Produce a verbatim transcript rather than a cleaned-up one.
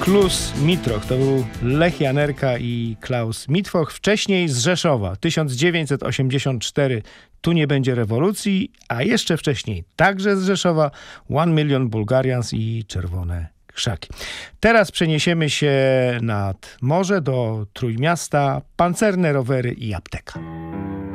Klus Mitroch. To był Lech Janerka i Klaus Mitwoch. Wcześniej z Rzeszowa, tysiąc dziewięćset osiemdziesiąt cztery. Tu nie będzie rewolucji, a jeszcze wcześniej także z Rzeszowa One Million Bulgarians i Czerwone Krzaki. Teraz przeniesiemy się nad morze do Trójmiasta, pancerne rowery i apteka.